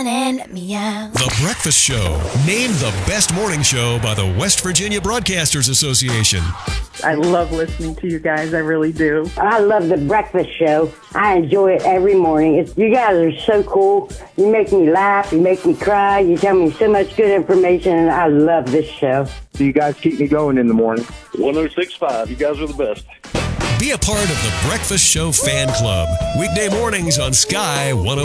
And let me out. The Breakfast Show, named the best morning show by the West Virginia Broadcasters Association. I love listening to you guys. I really do. I love the breakfast show. I enjoy it every morning. You guys are so cool. You make me laugh. You make me cry. You tell me so much good information, and I love this show. You guys keep me going in the morning. 106.5. You guys are the best. Be a part of the Breakfast Show fan club. Weekday mornings on Sky 106.